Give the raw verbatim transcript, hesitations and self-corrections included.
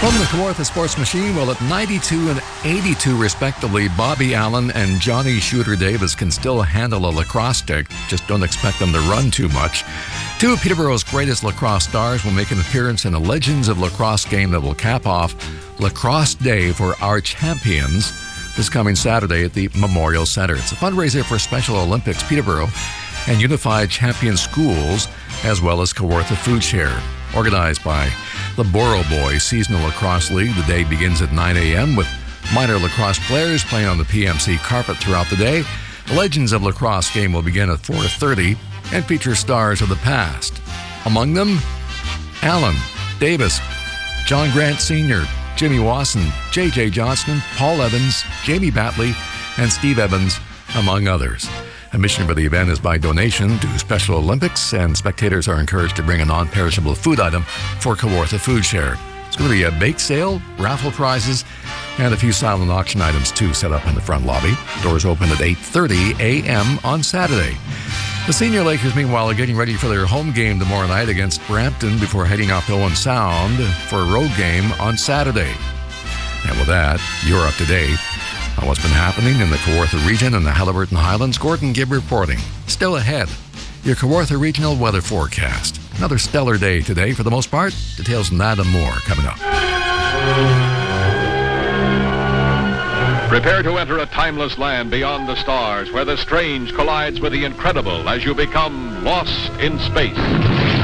From the Kawartha Sports Machine, well, at ninety-two and eighty-two respectively, Bobby Allen and Johnny Shooter Davis can still handle a lacrosse stick. Just don't expect them to run too much. Two of Peterborough's greatest lacrosse stars will make an appearance in a Legends of Lacrosse game that will cap off Lacrosse Day for our champions this coming Saturday at the Memorial Center. It's a fundraiser for Special Olympics Peterborough and Unified Champion Schools, as well as Kawartha Food Share. Organized by the Borough Boys Seasonal Lacrosse League, the day begins at nine a.m. with minor lacrosse players playing on the P M C carpet throughout the day. The Legends of Lacrosse game will begin at four thirty and feature stars of the past. Among them, Allen, Davis, John Grant Senior, Jimmy Wasson, J J Johnston, Paul Evans, Jamie Batley, and Steve Evans, among others. Admission for the event is by donation to Special Olympics, and spectators are encouraged to bring a non-perishable food item for Kawartha Food Share. It's going to be a bake sale, raffle prizes, and a few silent auction items, too, set up in the front lobby. Doors open at eight thirty a.m. on Saturday. The Senior Lakers, meanwhile, are getting ready for their home game tomorrow night against Brampton before heading off to Owen Sound for a road game on Saturday. And with that, you're up to date on what's been happening in the Kawartha region and the Haliburton Highlands. Gordon Gibb reporting. Still ahead, your Kawartha regional weather forecast. Another stellar day today for the most part. Details on that and more coming up. Prepare to enter a timeless land beyond the stars where the strange collides with the incredible as you become lost in space.